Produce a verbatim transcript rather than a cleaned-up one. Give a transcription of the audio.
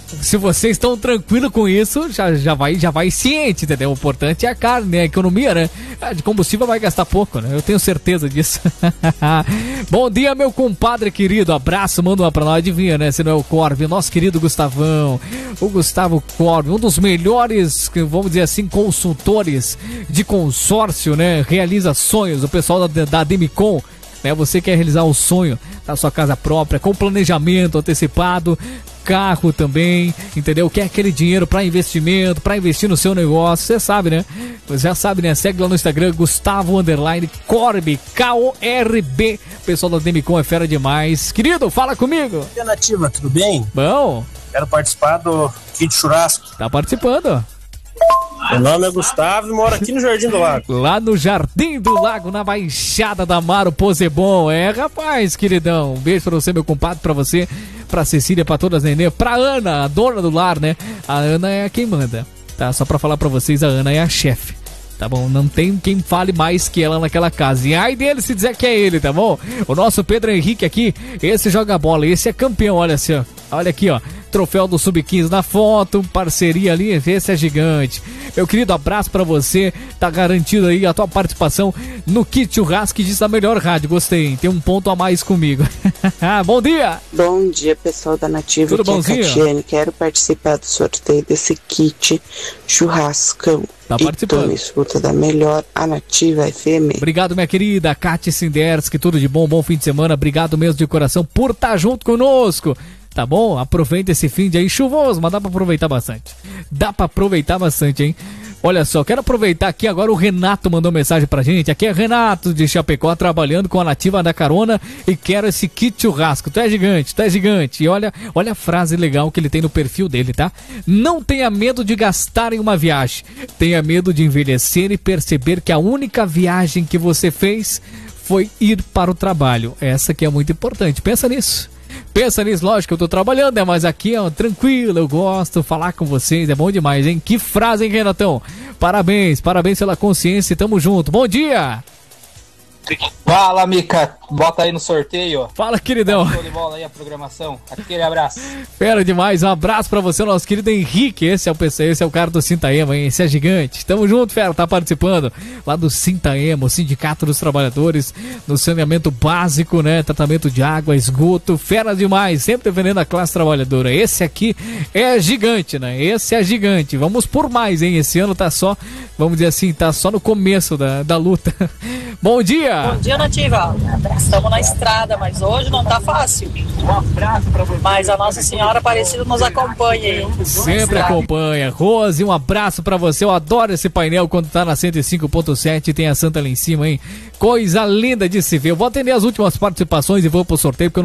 Se vocês estão tranquilos com isso, já, já, vai, já vai ciente, entendeu? O importante é a carne, né? A economia, né? A de combustível vai gastar pouco, né? Eu tenho certeza disso. Bom dia, meu compadre querido. Abraço, manda uma pra nós. Adivinha, né? Se não é o Corbe, nosso querido Gustavão. O Gustavo Corbe, um dos melhores, vamos dizer assim, consultores de consórcio, né? Realiza sonhos. O pessoal da, da Demicon, né? Você quer realizar o sonho da sua casa própria, com planejamento antecipado, carro também, entendeu? Quer aquele dinheiro para investimento, para investir no seu negócio, você sabe, né? Você já sabe, né? Segue lá no Instagram, Gustavo Underline Corbe, K O R B. O pessoal da Demicon é fera demais. Querido, fala comigo. E a Nativa, tudo bem? Bom. Quero participar do Kit Churrasco. Tá participando. Meu nome é Gustavo e moro aqui no Jardim do Lago. Lá no Jardim do Lago, na Baixada da Amaro Posebon. É, rapaz, queridão. Um beijo pra você, meu compadre, pra você, pra Cecília, pra todas as nenê, pra Ana, a dona do lar, né? A Ana é quem manda, tá? Só pra falar pra vocês, a Ana é a chefe. Tá bom? Não tem quem fale mais que ela naquela casa. E ai dele se dizer que é ele, tá bom? O nosso Pedro Henrique aqui, esse joga bola, esse é campeão, olha assim, ó. Olha aqui, ó. Troféu do sub quinze na foto, parceria ali, esse é gigante. Meu querido, abraço pra você, tá garantido aí a tua participação no Kit Churrasco, que diz da melhor rádio, gostei, tem um ponto a mais comigo. Bom dia! Bom dia, pessoal da Nativa. Tudo bonzinho? Catiane, quero participar do sorteio desse kit churrascão. Tá participando. E tô escuta da melhor, a Nativa F M. Obrigado, minha querida Kátia Sinderski, tudo de bom, bom fim de semana, obrigado mesmo de coração por estar junto conosco. Tá bom? Aproveita esse fim de aí chuvoso, mas dá pra aproveitar bastante. Dá pra aproveitar bastante, hein? Olha só, quero aproveitar aqui agora, o Renato mandou mensagem pra gente. Aqui é Renato de Chapecó, trabalhando com a Nativa da Carona e quero esse kit churrasco. Tu é gigante, tu é gigante. E olha, olha a frase legal que ele tem no perfil dele, tá? Não tenha medo de gastar em uma viagem. Tenha medo de envelhecer e perceber que a única viagem que você fez foi ir para o trabalho. Essa que é muito importante. Pensa nisso. Pensa nisso, lógico que eu tô trabalhando, né? Mas aqui, ó, tranquilo, eu gosto de falar com vocês, é bom demais, hein? Que frase, hein, Renatão? Parabéns, parabéns pela consciência, tamo junto. Bom dia! Fala, Mica, bota aí no sorteio. Fala, queridão. Show de bola aí a programação. Aquele abraço. Fera demais, um abraço pra você, nosso querido Henrique. Esse é o P C, esse é o cara do Sintaema, hein? Esse é gigante. Tamo junto, fera, tá participando lá do Sintaema, o Sindicato dos Trabalhadores, no saneamento básico, né? Tratamento de água, esgoto, fera demais, sempre defendendo a classe trabalhadora. Esse aqui é gigante, né? Esse é gigante. Vamos por mais, hein? Esse ano tá só, vamos dizer assim, tá só no começo da, da luta. Bom dia! Bom dia, Nativa. Estamos na estrada, mas hoje não tá fácil. Um abraço pra você. Mas a Nossa Senhora Aparecida nos acompanha aí. Sempre acompanha. Rose, um abraço pra você. Eu adoro esse painel quando tá na cento e cinco ponto sete e tem a Santa lá em cima, hein? Coisa linda de se ver. Eu vou atender as últimas participações e vou pro sorteio, porque eu não